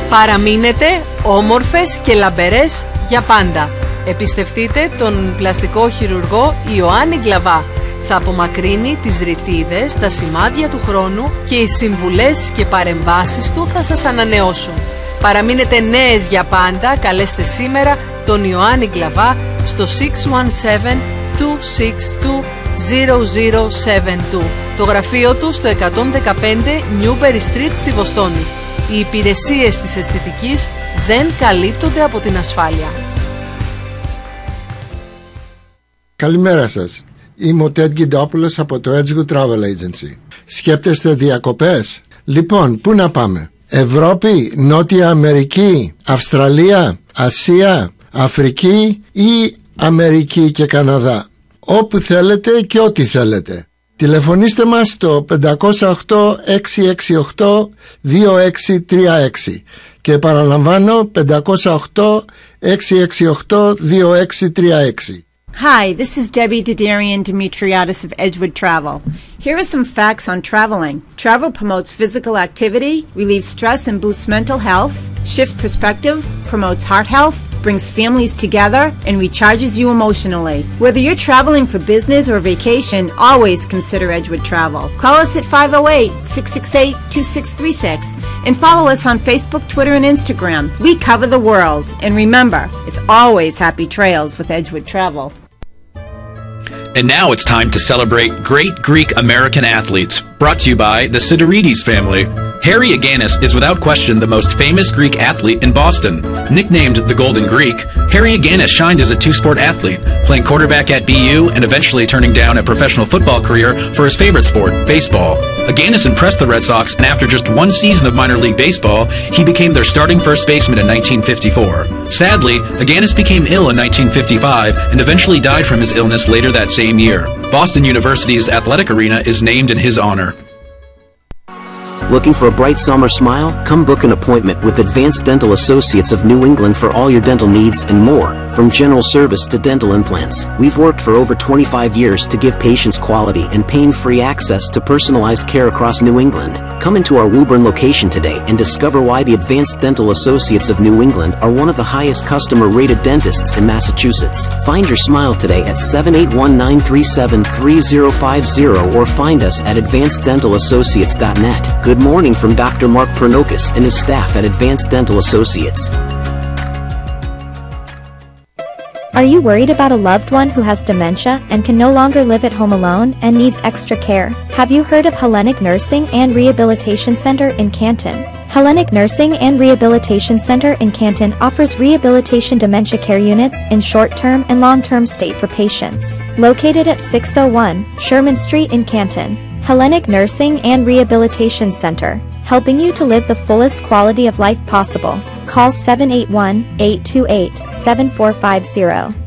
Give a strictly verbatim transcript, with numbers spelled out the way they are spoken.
Παραμείνετε όμορφες και λαμπερές για πάντα. Εμπιστευτείτε τον πλαστικό χειρουργό Ιωάννη Γκλαβά. Θα απομακρύνει τις ρητίδες, τα σημάδια του χρόνου και οι συμβουλές και παρεμβάσεις του θα σας ανανεώσουν. Παραμείνετε νέες για πάντα. Καλέστε σήμερα τον Ιωάννη Γκλαβά στο έξι ένα επτά δύο έξι δύο μηδέν μηδέν επτά δύο. Το γραφείο του στο εκατόν δεκαπέντε Newberry Street στη Βοστόνη. Οι υπηρεσίες της αισθητικής δεν καλύπτονται από την ασφάλεια. Καλημέρα σας. Είμαι ο Τέντ Γκιντόπουλος από το Edgewood Travel Agency. Σκέπτεστε διακοπές? Λοιπόν, πού να πάμε? Ευρώπη, Νότια Αμερική, Αυστραλία, Ασία, Αφρική ή Αμερική και Καναδά? Όπου θέλετε και ό,τι θέλετε. Τηλεφωνήστε μας στο πέντε μηδέν οκτώ έξι έξι οκτώ δύο έξι τρία έξι και παραλαμβάνω πέντε μηδέν οκτώ έξι έξι οκτώ δύο έξι τρία έξι. Hi, this is Debbie Didarian Dimitriadis of Edgewood Travel. Here are some facts on traveling. Travel promotes physical activity, relieves stress and boosts mental health, shifts perspective, promotes heart health, brings families together, and recharges you emotionally. Whether you're traveling for business or vacation, always consider Edgewood Travel. Call us at five oh eight, six six eight, two six three six and follow us on Facebook, Twitter, and Instagram. We cover the world. And remember, it's always happy trails with Edgewood Travel. And now it's time to celebrate great Greek American athletes, brought to you by the Sidorides family. Harry Aganis is without question the most famous Greek athlete in Boston. Nicknamed the Golden Greek, Harry Aganis shined as a two-sport athlete, playing quarterback at B U and eventually turning down a professional football career for his favorite sport, baseball. Aganis impressed the Red Sox, and after just one season of minor league baseball, he became their starting first baseman in nineteen fifty-four. Sadly, Aganis became ill in nineteen fifty-five and eventually died from his illness later that same year. Boston University's athletic arena is named in his honor. Looking for a bright summer smile? Come book an appointment with Advanced Dental Associates of New England for all your dental needs and more, from general service to dental implants. We've worked for over twenty-five years to give patients quality and pain-free access to personalized care across New England. Come into our Woburn location today and discover why the Advanced Dental Associates of New England are one of the highest customer-rated dentists in Massachusetts. Find your smile today at seven eight one, nine three seven, three zero five zero or find us at advanced dental associates dot net. Good morning from Doctor Mark Pernokis and his staff at Advanced Dental Associates. Are you worried about a loved one who has dementia and can no longer live at home alone and needs extra care? Have you heard of Hellenic Nursing and Rehabilitation Center in Canton? Hellenic Nursing and Rehabilitation Center in Canton offers rehabilitation dementia care units in short-term and long-term stay for patients. Located at six oh one Sherman Street in Canton, Hellenic Nursing and Rehabilitation Center, helping you to live the fullest quality of life possible. Call seven eight one, eight two eight, seven four five zero.